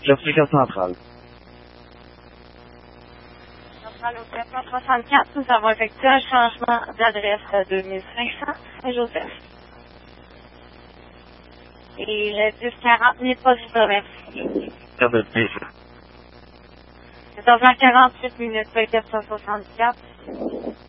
Jessica Centrale. Centrale au 464, nous avons effectué un changement d'adresse 2500 à Joseph. Et le 1040 n'est pas merci. 14h48 14h48 minutes, 464.